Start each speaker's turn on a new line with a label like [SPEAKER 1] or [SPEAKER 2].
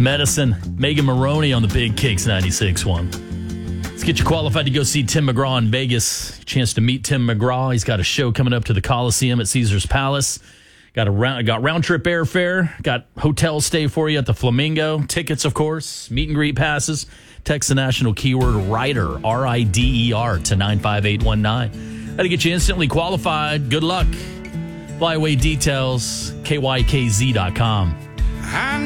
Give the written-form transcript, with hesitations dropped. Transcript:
[SPEAKER 1] Medicine. Megan Maroney on the Big Kicks 96.1. Let's get you qualified to go see Tim McGraw in Vegas. Chance to meet Tim McGraw. He's got a show coming up to the Coliseum at Caesars Palace. Got round trip airfare. Got hotel stay for you at the Flamingo. Tickets, of course. Meet and greet passes. Text the national keyword RIDER, RIDER, to 95819. That'll get you instantly qualified. Good luck. Flyaway details, KYKZ.com.